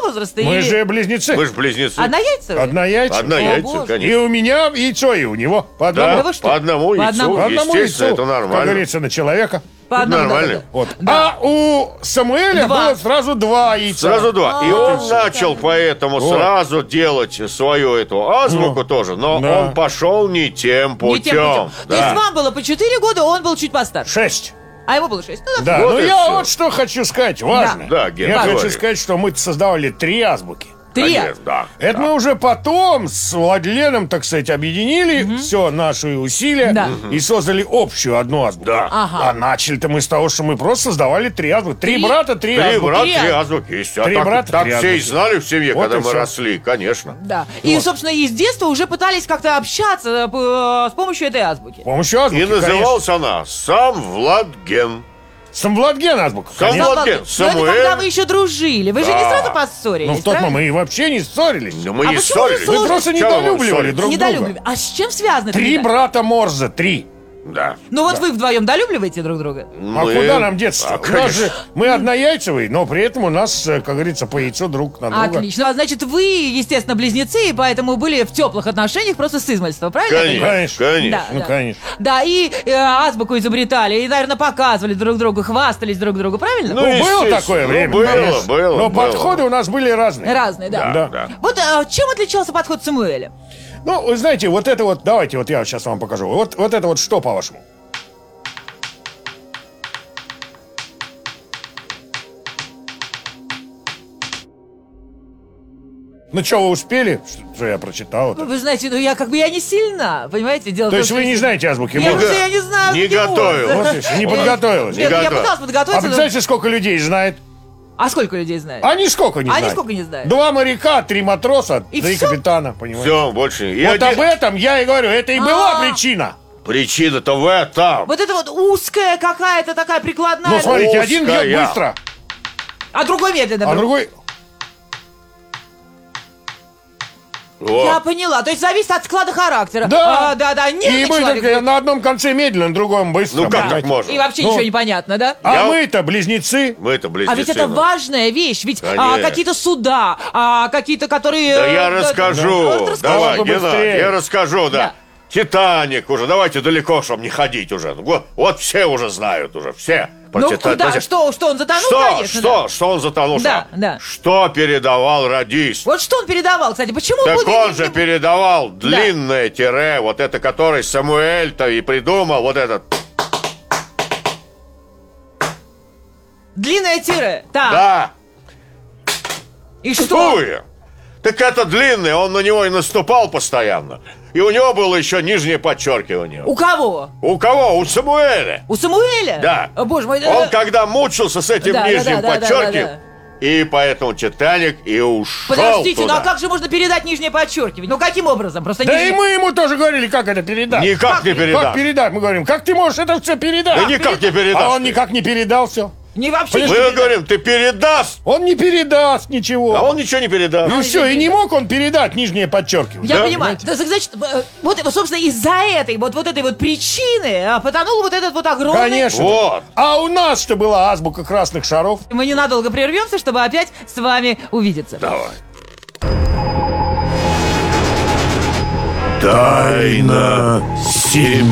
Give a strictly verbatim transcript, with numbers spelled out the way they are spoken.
возраста? Мы или... же близнецы. Мы же близнецы. Однояйцевые? Однояйцевые. Однояйцевые, конечно. И у меня яйцо, и у него. По одному. Да, Да вы что? по одному По яйцу, одному. По одному естественно, яйцу, это как нормально. говорится, на человека. По одному, да, нормально. да, да. Вот. Да. А у Самуэля Два. было сразу два яйца. Сразу два. И А, он вот. начал поэтому Вот. сразу делать свою эту азбуку Ну. тоже, но Да. он пошел не тем путем. Не тем путем. То Да. есть вам было по четыре года, он был чуть постарше. Шесть. А ему было шесть. Ну, Да, Вот ну и я всё. вот что хочу сказать, важно. Да, Ген, я говори. хочу сказать, что мы создавали три азбуки. Три. Конечно, да. Это да. мы уже потом с Владленом, так сказать, объединили все наши усилия Да. и создали общую одну азбуку. Да. Ага. А начали-то мы с того, что мы просто создавали три азбуки. Три, Три? брата, три, Три азбуки. брата, Три три аз- азбуки есть. А Три так, брата, так три все и азбуки. знали в семье, Вот когда и мы всё. росли, конечно. Да. И, собственно, и с детства уже пытались как-то общаться э, с помощью этой азбуки. С помощью азбуки, И называлась она «Сам Владген». Самвладген азбука. Сам конечно. Владген. Но это Самуэль. когда вы еще дружили. Вы же не Да. сразу поссорились, Ну, в тот правильно? момент мы и вообще не ссорились. Но мы А не почему вы ссорились. сложно- Мы просто Чего вы недолюбливали ссорились? друг Недолюбливали. друга. А с чем связано это? Три недолюбливание? брата Морзе, три. Да. Ну вот вы вдвоем долюбливаете друг друга? А Мы- куда нам деться? А, У нас конечно. же мы однояйцевые, но при этом у нас, э, как говорится, по яйцу друг на друга. Отлично. А значит, вы, естественно, близнецы, и поэтому были в теплых отношениях просто с измольства, правильно? я Конечно, понимаю? Конечно. конечно. Да, Ну, да. конечно. Да, и э, азбуку изобретали, и, наверное, показывали друг другу, хвастались друг другу, правильно? Ну, было естественно. такое Ну, время. было, конечно. было, Но было. подходы у нас были разные. Разные, да. Да, Да. да. Вот а, чем отличался подход Самуэля? Ну, вы знаете, вот это вот, давайте вот я сейчас вам покажу. Вот, вот это вот что, по-вашему? Ну, что, вы успели? Что, что я прочитал? это? Вы знаете, ну я как бы я не сильна, понимаете? Дело в То том, есть вы что- не знаете азбуки Я, Морзе? просто- я не знаю. Не азбуки готовилась. Морзе. Вот видишь, не подготовилась. Нет, я готов. пыталась А подготовиться. но- представляете, сколько людей знает? А сколько людей знает? А нисколько не А знают. нисколько не знают. Два моряка, три матроса, И три всё? капитана, понимаете? Все, больше. И Вот один- об этом я и говорю, это и была А. причина. Причина-то в этом. Вот это вот узкая какая-то такая прикладная. Ну, смотрите, один Узкая. бьет быстро, А другой медленно. а был. другой... Вот. Я поняла. То есть зависит от склада характера. Да. А, да, да. И Нервный мы человек. только на одном конце медленно, на другом быстро. Ну как так понимаете? можно? И вообще Ну. ничего не понятно, да? А Я- мы-то близнецы. Мы-то близнецы. А ведь это ну. важная вещь, ведь а, Конечно. какие-то суда, а, какие-то, которые... Да э, я расскажу. Вот расскажи. Давай, Было бы Геннадий, быстрее. я расскажу, да. Да. Титаник уже, давайте далеко, чтобы не ходить уже. Вот, вот все уже знают уже, все. Про Ну, Титаник. куда, Значит, что, что он затонул, что, конечно, что, да. что он затонул? Да, что? да. Что передавал радист? Вот что он передавал, кстати, почему... Так будет- он же передавал длинное тире, вот это, который Самуэль-то и придумал, вот этот. Длинное тире. Так, Да, и что? Фуя. Так это длинное, он на него и наступал постоянно. И у него было еще нижнее подчеркивание. У кого? У кого? У Самуэля. У Самуэля? Да. О, боже мой. Он э, когда мучился с этим Да, да, нижним да, да, да, подчеркиванием, и поэтому Титаник и ушел Подождите, туда. ну а как же можно передать нижнее подчеркивание? Ну каким образом? Просто Да нижнее... и мы ему тоже говорили, как это передать. Никак Как не не- передашь. Как передать? Мы говорим, как ты можешь это все передать? Да никак не передашь. А он ты. никак не передал все. Не вообще не Мы передать. говорим, ты передаст, Он не передаст ничего. а он ничего не передаст. Ну все, и не мог он передать нижнее подчеркивание. Я Да, понимаю. Да, значит, э, вот, вот, собственно, из-за этой, вот, вот этой вот причины а, потонул вот этот вот огромный... Конечно. Вот. А у нас-то была азбука красных шаров. Мы ненадолго прервемся, чтобы опять с вами увидеться. Давай. Тайна семьи.